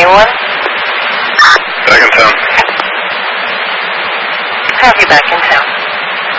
anyone? Back in town. Have you back in town?